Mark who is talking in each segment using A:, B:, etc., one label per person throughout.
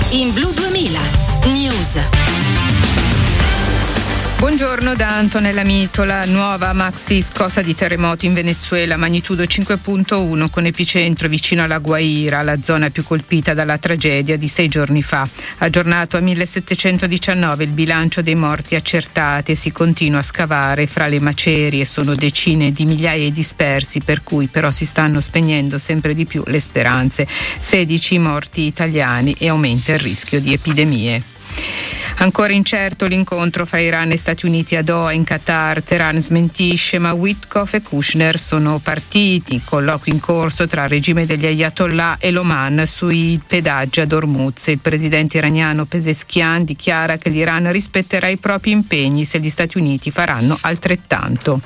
A: In Blu 2000 News.
B: Buongiorno da Antonella Mitola. Nuova maxi scossa di terremoto in Venezuela, magnitudo 5.1 con epicentro vicino alla Guaira, la zona più colpita dalla tragedia di 6 giorni fa. Aggiornato a 1719 il bilancio dei morti accertati e si continua a scavare fra le macerie. Sono decine di migliaia i dispersi, per cui però si stanno spegnendo sempre di più le speranze. 16 morti italiani e aumenta il rischio di epidemie. Ancora incerto l'incontro fra Iran e Stati Uniti a Doha in Qatar. Teheran smentisce, ma Witkoff e Kushner sono partiti. Colloquio in corso tra il regime degli Ayatollah e l'Oman sui pedaggi ad Hormuz. Il presidente iraniano Pezeshkian dichiara che l'Iran rispetterà i propri impegni se gli Stati Uniti faranno altrettanto.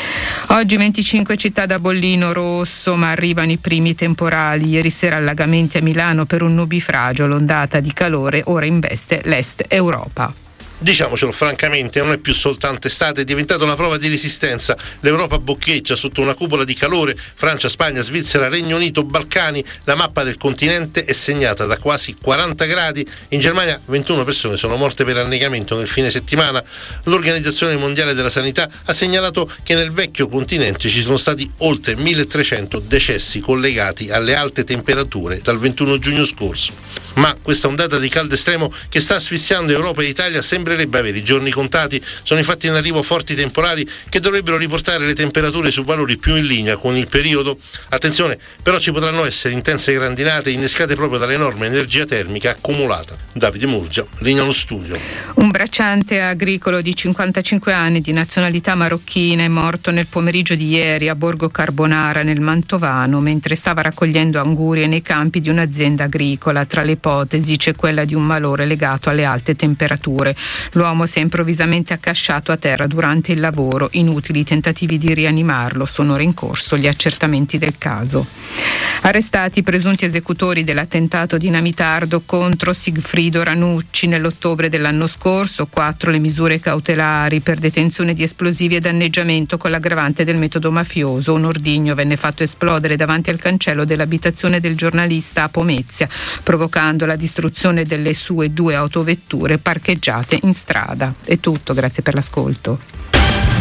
B: Oggi 25 città da bollino rosso, ma arrivano i primi temporali. Ieri sera allagamenti a Milano per un nubifragio. L'ondata di calore ora investe l'Est Europa.
C: Diciamocelo francamente, non è più soltanto estate, è diventata una prova di resistenza. L'Europa boccheggia sotto una cupola di calore. Francia, Spagna, Svizzera, Regno Unito, Balcani. La mappa del continente è segnata da quasi 40 gradi. In Germania 21 persone sono morte per annegamento nel fine settimana. L'Organizzazione Mondiale della Sanità ha segnalato che nel vecchio continente ci sono stati oltre 1300 decessi collegati alle alte temperature dal 21 giugno scorso. Ma questa ondata di caldo estremo che sta asfissiando Europa e Italia sembrerebbe avere i giorni contati. Sono infatti in arrivo forti temporali che dovrebbero riportare le temperature su valori più in linea con il periodo. Attenzione, però ci potranno essere intense grandinate innescate proprio dall'enorme energia termica accumulata. Davide Murgia, linea allo studio.
B: Un bracciante agricolo di 55 anni di nazionalità marocchina è morto nel pomeriggio di ieri a Borgo Carbonara nel Mantovano mentre stava raccogliendo angurie nei campi di un'azienda agricola. Tra le ipotesi c'è quella di un malore legato alle alte temperature. L'uomo si è improvvisamente accasciato a terra durante il lavoro. Inutili tentativi di rianimarlo, sono ora in corso gli accertamenti del caso. Arrestati i presunti esecutori dell'attentato dinamitardo contro Sigfrido Ranucci nell'ottobre dell'anno scorso. 4 le misure cautelari per detenzione di esplosivi e danneggiamento con l'aggravante del metodo mafioso. Un ordigno venne fatto esplodere davanti al cancello dell'abitazione del giornalista a Pomezia, provocando la distruzione delle sue 2 autovetture parcheggiate in strada. È tutto, grazie per l'ascolto.